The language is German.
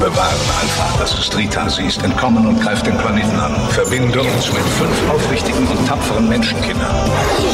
Bewahren Alpha, dass du Streeter siehst, entkommen und greift den Planeten an. Verbinde uns mit 5 aufrichtigen und tapferen Menschenkindern.